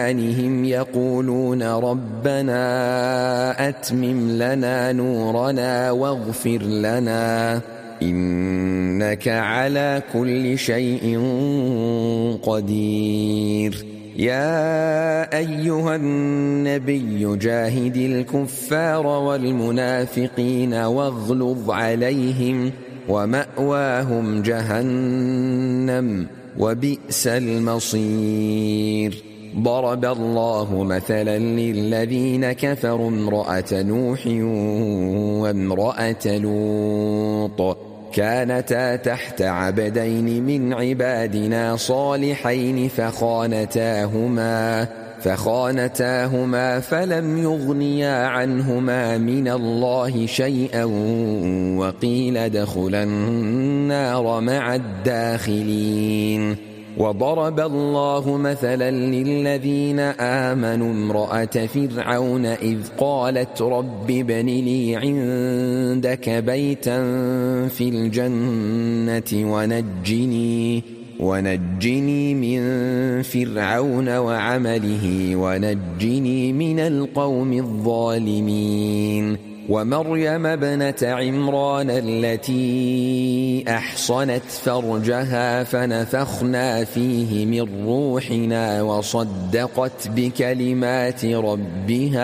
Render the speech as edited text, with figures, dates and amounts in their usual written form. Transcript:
إيمانهم يقولون ربنا أتمم لنا نورنا واغفر لنا إنك على كل شيء قدير. يا أيها النبي جاهد الكفار والمنافقين واغلظ عليهم ومأواهم جهنم وبئس المصير. ضرب الله مثلا للذين كفروا امرأة نوح وامرأة لوط كانتا تحت عبدين من عبادنا صالحين فخانتاهما فلم يغنيا عنهما من الله شيئا وقيل ادخلا النار مع الداخلين. وضرب الله مثلا للذين آمنوا امرأة فرعون إذ قالت رب ابن لي عندك بيتا في الجنة ونجني من فرعون وعمله ونجني من القوم الظالمين. ومريم ابنة عمران التي أحصنت فرجها فنفخنا فيه من روحنا وصدقت بكلمات ربها